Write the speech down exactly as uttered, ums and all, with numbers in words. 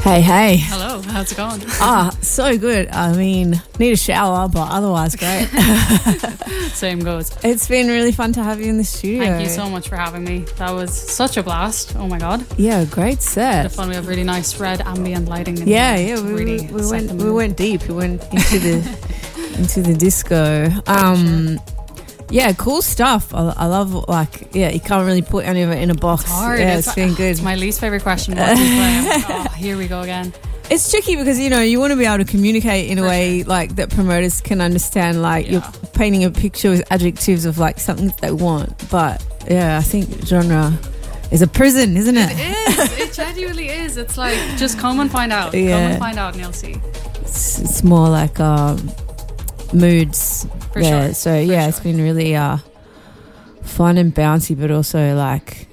Hey, hey. Hello, how's it going? Ah, so good. I mean, need a shower, but otherwise great. Same goes. It's been really fun to have you in the studio. Thank you so much for having me. That was such a blast. Oh my god. Yeah, great set. The fun. We have really nice red ambient lighting. In yeah, there yeah. to We, really we set went the we mood. went deep. We went into the into the disco. Um, yeah, cool stuff. I, I love like yeah. You can't really put any of it in a box. It's hard. Yeah, it's, it's been good. It's my least favorite question. What do you play? I'm like, oh, here we go again. It's tricky because, you know, you want to be able to communicate in a For way sure. like that promoters can understand, like Yeah. you're painting a picture with adjectives of like something that they want. But yeah, I think genre is a prison, isn't it? It is. It genuinely is. It's like, just come and find out. Yeah. Come and find out and you'll see. It's, it's more like um, moods. For yeah. sure. So For yeah, sure. it's been really uh, fun and bouncy, but also like